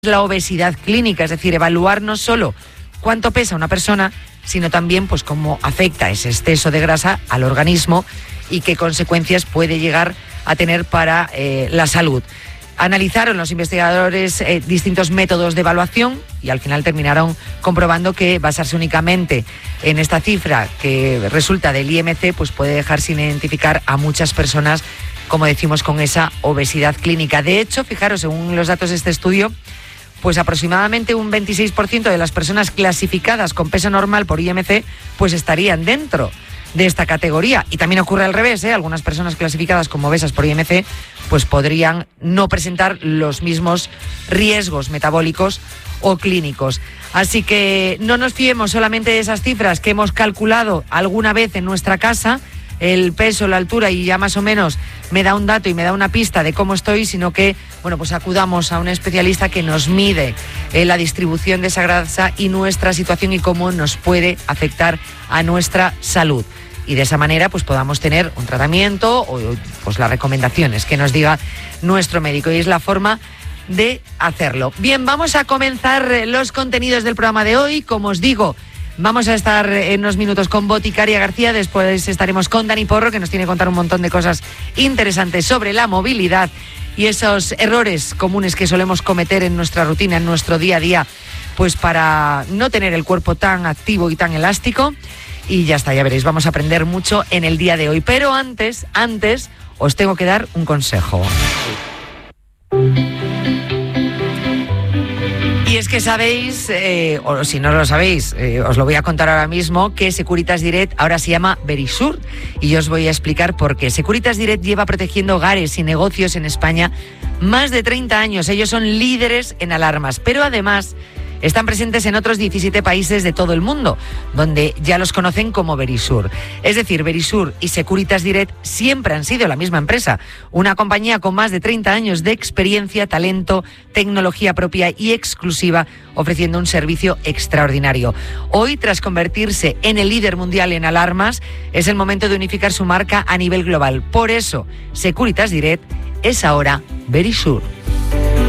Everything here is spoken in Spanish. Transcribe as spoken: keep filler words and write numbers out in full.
la obesidad clínica, es decir, evaluar no solo cuánto pesa una persona, sino también pues cómo afecta ese exceso de grasa al organismo y qué consecuencias puede llegar a tener para eh, la salud. Analizaron los investigadores eh, distintos métodos de evaluación y al final terminaron comprobando que basarse únicamente en esta cifra que resulta del I M C pues puede dejar sin identificar a muchas personas, como decimos, con esa obesidad clínica. De hecho, fijaros, según los datos de este estudio, pues aproximadamente un veintiséis por ciento de las personas clasificadas con peso normal por I M C pues estarían dentro de esta categoría. Y también ocurre al revés, ¿eh? Algunas personas clasificadas como obesas por I M C pues podrían no presentar los mismos riesgos metabólicos o clínicos. Así que no nos fiemos solamente de esas cifras que hemos calculado alguna vez en nuestra casa, el peso, la altura, y ya más o menos me da un dato y me da una pista de cómo estoy, sino que, bueno, pues acudamos a un especialista que nos mide eh, la distribución de esa grasa y nuestra situación y cómo nos puede afectar a nuestra salud. Y de esa manera pues podamos tener un tratamiento o pues las recomendaciones que nos diga nuestro médico, y es la forma de hacerlo. Bien, vamos a comenzar los contenidos del programa de hoy. Como os digo, vamos a estar en unos minutos con Boticaria García, después estaremos con Dani Porro, que nos tiene que contar un montón de cosas interesantes sobre la movilidad y esos errores comunes que solemos cometer en nuestra rutina, en nuestro día a día, pues para no tener el cuerpo tan activo y tan elástico. Y ya está, ya veréis, vamos a aprender mucho en el día de hoy. Pero antes, antes, os tengo que dar un consejo. Y es que sabéis, eh, o si no lo sabéis, eh, os lo voy a contar ahora mismo, que Securitas Direct ahora se llama Verisur. Y yo os voy a explicar por qué. Securitas Direct lleva protegiendo hogares y negocios en España más de treinta años. Ellos son líderes en alarmas, pero además están presentes en otros diecisiete países de todo el mundo, donde ya los conocen como Verisur. Es decir, Verisur y Securitas Direct siempre han sido la misma empresa, una compañía con más de treinta años de experiencia, talento, tecnología propia y exclusiva, ofreciendo un servicio extraordinario. Hoy, tras convertirse en el líder mundial en alarmas, es el momento de unificar su marca a nivel global. Por eso, Securitas Direct es ahora Verisur.